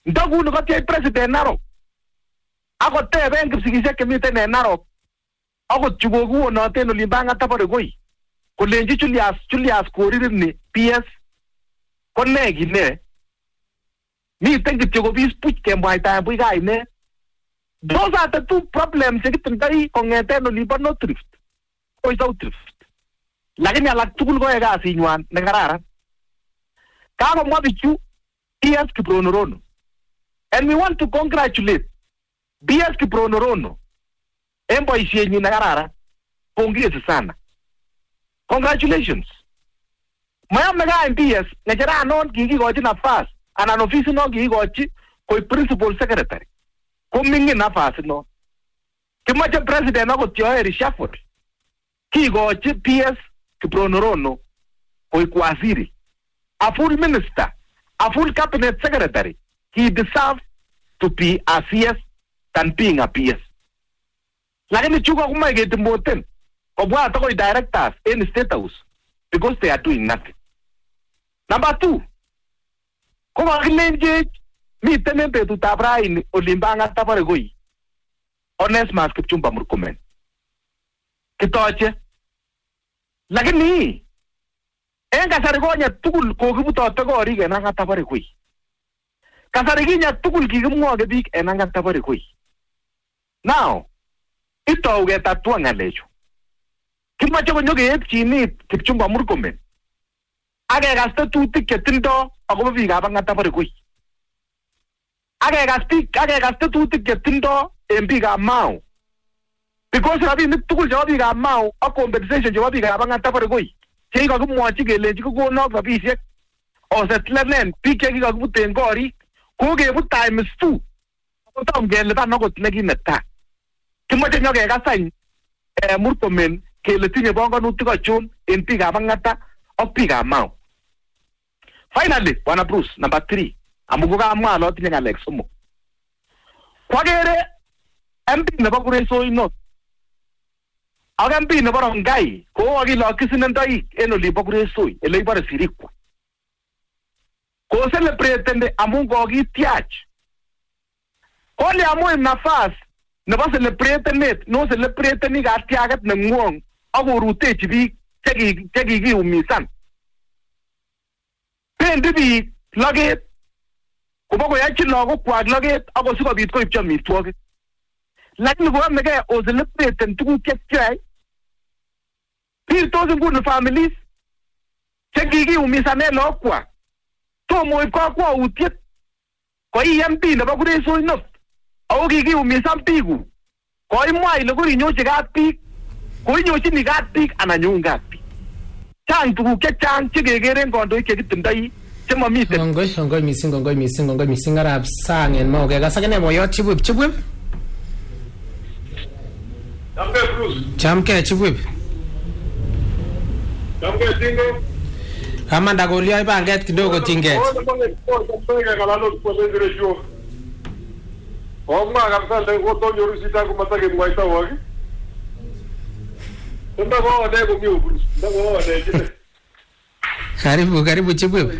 ndakuni kotiech president Narok akot teben kipsigisiek chemiten en Narok akot chu kokuonoten olin Bang'ata Borikoi kolenji Julius Korir PS ko ne kine miten kityo kobis puch kemwaitaen buch kaine. Those are the two problems chekitindoi kong'eten olin bo North Rift koi South Rift, lakini alak tugul koyoe kasinywan nekararan. Kakomwa bichu PS Kiprono Rono, and we want to congratulate PS Kiprono Rono en boisienyin nekararan. Pongezi sana, congratulations. Mayome kain PS ng'echeranon kikikochi nafas anan ofisit non kikikochi koik principal secretary ko ming'in nafasit non. Kimoche president akot yoe reshuffle kikochi PS Kiprono Rono koik waziri, a full minister, a full cabinet secretary. He deserves to be a CS than being a PS. Lakini chuko kumae ketimboten kobwa atokoi directors in State House because they are doing nothing. Number 2, ko kakilenjech miten en betutab raini olin Bang'ata Borikoi Onesmus Kipchumba Murkomen kitoche, lakini en kasari konye tugul kokibutote korik en Bang'ata Borikoi. Kasari kinye tugul kikimwoke biik en Bang'ata Borikoi. Now itou ketatua ng'alechu. Kimoche konyo keepchinit Kipchumba Murkomen akekas tetutik chetindo akobo biikab Bang'ata Borikoi, akekas tetutik chetindo en biikab Mau, because rabinik tugul chebo biikab Mau ak compensation chebo biikab Bang'ata Borikoi chekikakimwochi kelenji kokonok rabisiek osetlenen biik chekikakibuten korik kokebut times 2 kotom kelipan akot nekinetai. Kimoche nyo kekasany Murkomen kele tinye bongonutik achon en biikab Bang'ata ak biikab Mau. Finally, Bwana Bruce, number 3, amu kokamwa alo tinye ng'alek somok. Kwakere MP nebo Kuresoi North ak MP nebo Rongai ko kakilokyi sinendoik en olimbo Kuresoi ele ibore Sirikwa. Ko celebrateni amu kokitiach. Kole amu nafas nebo celebratenet no celebrateni katiaket nengwong ak korutechi biik chekikiumisan. Bendi biik loget kobokoyochi lagokwak loget ako sikobit koipchi amitwogik. Lakini koyomegei ocelebraten tuguk chekyoe. Birtos nguni families chekikiumisanen lagokwak tomo oib kakwautiet koi MP nebo Kuresoi North ako kikiumisan biikuk. Koimwa ile korinyochi kat biik, koinyochini kat biik anan nyoun kat biik. Chang tuguk chechang chekekeren kandoik chekitindoi chemamiten. Kongoi mising arap sang en Mau kekas akine boyot Chibwib. Chamke Chibwib. Chamke Tingo. Kamanda kolio ipanget kidogo tinget. Omwa kabisa leo tonyo rusita kumatake mwaita waki. Ndio kwa ndego miubu. Ndio ndego. Karibu Chibwib.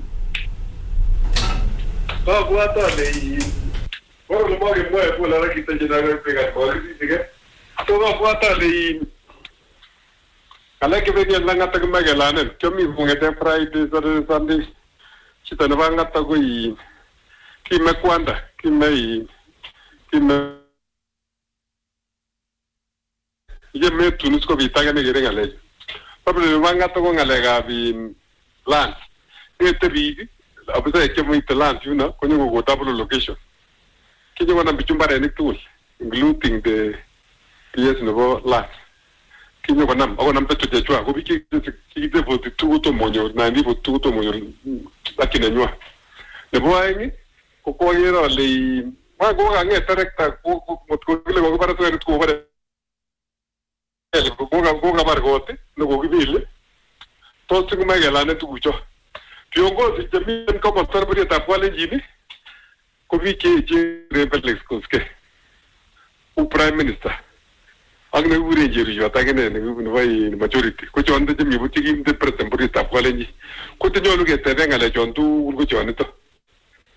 Kwa hata leo. Kwa mwage mwae kwa la kitajina pega kwa sisi. Kwa hata leo. Kala ke venia Bang'ata kumagelanen. Kyomi kungete Friday Saturday Sunday. Chita na Bang'ata ko yi. Kimekwanda, Ye metu nusko bitaga ne gere ngale. Pablo Bang'ata ko ngale ga bi land. Ete bi abisa ekemo land you know konyo go double location. Kinyo wana bichumbare ni tool including the PS no land. Kinyo wanam agonam peto jechwa go biki kite vote tuto monyo na ndi vote tuto monyo lakini nywa. Ne boangi ko yero le ma go ga ngeta recta ko le go para tuer ko para el go ga margote no go gibile to se kuma gela ne tucho piongo si temin ko pastor bri ta kwale jini ko vi ke je rebelex koske o prime minister agne ure je ri ta gene ne vai majority ko jonde je mi buti kim de president bri ta kwale ni ko te nyolu ke te venga le jontu ko jonito